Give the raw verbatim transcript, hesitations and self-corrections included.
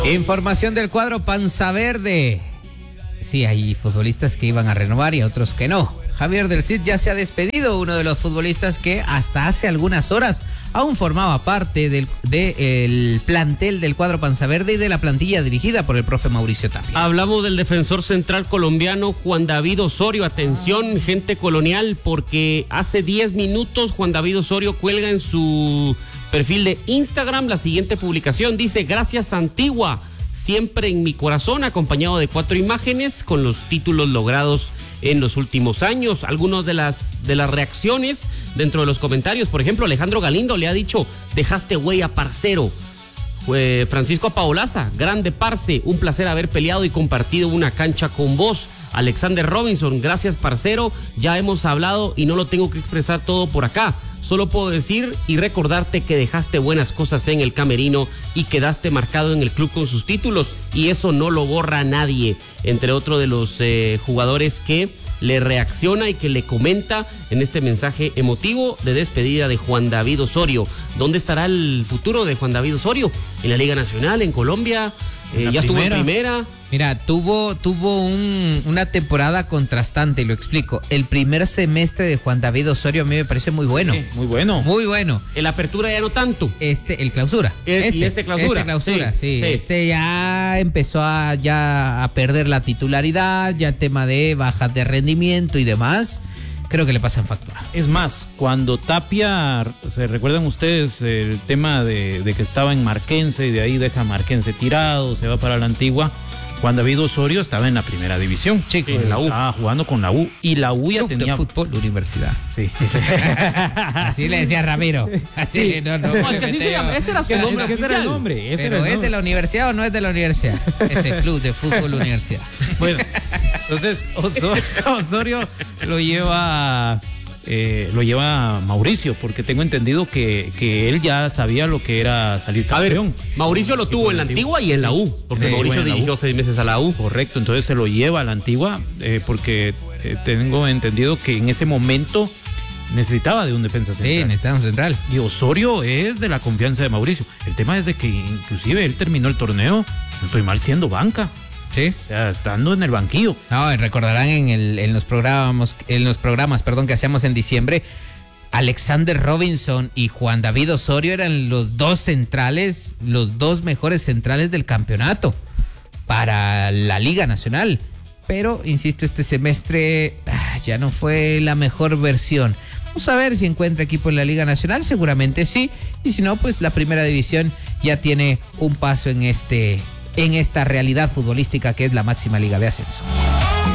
Información del cuadro Panza Verde. Sí, hay futbolistas que iban a renovar y otros que no. Javier del Cid ya se ha despedido, uno de los futbolistas que hasta hace algunas horas aún formaba parte del de el plantel del cuadro Panza Verde y de la plantilla dirigida por el profe Mauricio Tapia. Hablamos del defensor central colombiano Juan David Osorio. Atención, gente colonial, porque hace diez minutos Juan David Osorio cuelga en su perfil de Instagram la siguiente publicación. Dice: gracias Antigua, siempre en mi corazón, acompañado de cuatro imágenes con los títulos logrados en los últimos años. Algunas de las, de las reacciones dentro de los comentarios, por ejemplo, Alejandro Galindo le ha dicho: dejaste huella, parcero. Fue Francisco Paolaza: grande parce, un placer haber peleado y compartido una cancha con vos. Alexander Robinson: gracias parcero, ya hemos hablado y no lo tengo que expresar todo por acá. Solo puedo decir y recordarte que dejaste buenas cosas en el camerino y quedaste marcado en el club con sus títulos, y eso no lo borra nadie. Entre otros de los eh, jugadores que le reacciona y que le comenta en este mensaje emotivo de despedida de Juan David Osorio. ¿Dónde estará el futuro de Juan David Osorio? ¿En la Liga Nacional? ¿En Colombia? Eh, ¿Ya estuvo en primera? Mira, tuvo, tuvo un, una temporada contrastante, y lo explico. El primer semestre de Juan David Osorio a mí me parece muy bueno. Sí, muy bueno. Muy bueno. El apertura ya no tanto. Este, el clausura. Es, este, y este clausura. Este clausura, sí, sí, sí. sí. Este ya empezó a, ya a perder la titularidad, ya tema de bajas de rendimiento y demás. Creo que le pasan factura. Es más, cuando Tapia, ¿se recuerdan ustedes el tema de, de que estaba en Marquense y de ahí deja a Marquense tirado, se va para la Antigua? Juan David Osorio estaba en la primera división. Sí, en la U. Estaba jugando con la U. Y la U ya Club tenía... de Fútbol Universidad. Sí. Así le decía Ramiro. Así, Sí. no, no. No, es que así se llama. Ese era su nombre Es que ese era el oficial. nombre. ese Pero era el ¿es nombre. de la universidad o no es de la universidad? Es el Club de Fútbol Universidad. Bueno, entonces Osorio, Osorio lo lleva eh, lo lleva Mauricio, porque tengo entendido que, que él ya sabía lo que era salir A ver, campeón. Mauricio lo tuvo en la Antigua y en la U, porque Sí, Mauricio bueno, en la dirigió U. seis meses a la U. Correcto, entonces se lo lleva a la Antigua eh, porque eh, tengo entendido que en ese momento necesitaba de un defensa Sí, central. necesitamos central. Y Osorio es de la confianza de Mauricio. El tema es de que inclusive él terminó el torneo, no estoy mal, siendo banca. Sí. O sea, estando en el banquillo. No, recordarán en, el, en los programas, en los programas, perdón, que hacíamos en diciembre, Alexander Robinson y Juan David Osorio eran los dos centrales, los dos mejores centrales del campeonato para la Liga Nacional. Pero, insisto, este semestre ah, ya no fue la mejor versión. Vamos a ver si encuentra equipo en la Liga Nacional, seguramente sí. Y si no, pues la primera división ya tiene un paso en este, en esta realidad futbolística que es la máxima liga de ascenso.